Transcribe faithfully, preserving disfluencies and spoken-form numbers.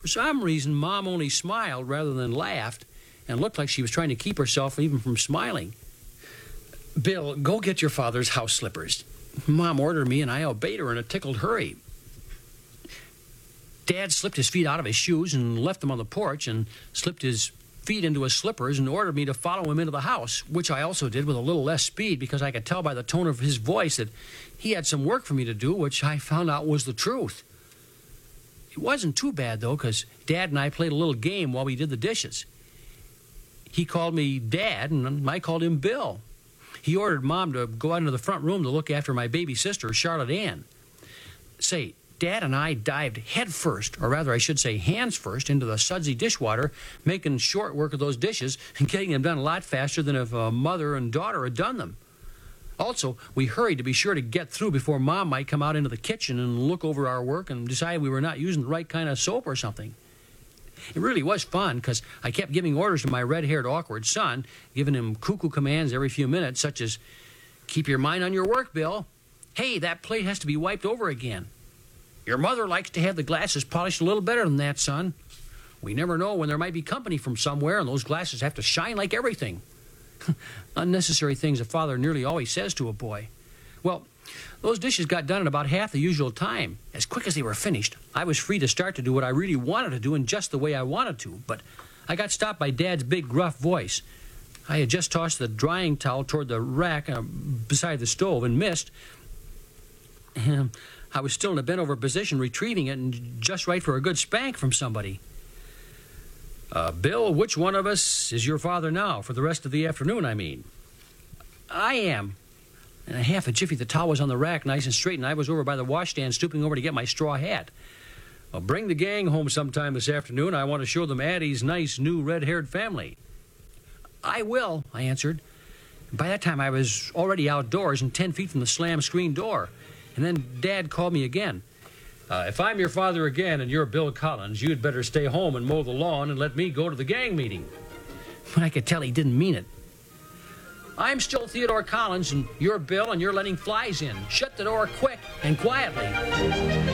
For some reason, Mom only smiled rather than laughed, and looked like she was trying to keep herself even from smiling. "Bill, go get your father's house slippers." Mom ordered me, and I obeyed her in a tickled hurry. Dad slipped his feet out of his shoes and left them on the porch, and slipped his feet into his slippers and ordered me to follow him into the house, which I also did with a little less speed because I could tell by the tone of his voice that he had some work for me to do, which I found out was the truth. It wasn't too bad, though, because Dad and I played a little game while we did the dishes. He called me Dad, and I called him Bill. He ordered Mom to go out into the front room to look after my baby sister, Charlotte Ann. Say, Dad and I dived head first, or rather I should say hands first, into the sudsy dishwater, making short work of those dishes and getting them done a lot faster than if a mother and daughter had done them. Also, we hurried to be sure to get through before Mom might come out into the kitchen and look over our work and decide we were not using the right kind of soap or something. It really was fun, because I kept giving orders to my red-haired awkward son, giving him cuckoo commands every few minutes, such as, "Keep your mind on your work, Bill. Hey, that plate has to be wiped over again. Your mother likes to have the glasses polished a little better than that, son. We never know when there might be company from somewhere, and those glasses have to shine like everything." Unnecessary things a father nearly always says to a boy. Well, those dishes got done in about half the usual time. As quick as they were finished, I was free to start to do what I really wanted to do in just the way I wanted to, but I got stopped by Dad's big, gruff voice. I had just tossed the drying towel toward the rack uh, beside the stove and missed. Um, I was still in a bent-over position retrieving it, and just right for a good spank from somebody. Uh, Bill, which one of us is your father now, for the rest of the afternoon, I mean? I am. In a half a jiffy, the towel was on the rack, nice and straight, and I was over by the washstand, stooping over to get my straw hat. Well, bring the gang home sometime this afternoon. I want to show them Addie's nice, new, red-haired family. I will, I answered. By that time, I was already outdoors and ten feet from the slammed screen door. And then Dad called me again. Uh, if I'm your father again and you're Bill Collins, you'd better stay home and mow the lawn and let me go to the gang meeting. But I could tell he didn't mean it. I'm still Theodore Collins, and you're Bill, and you're letting flies in. Shut the door quick and quietly.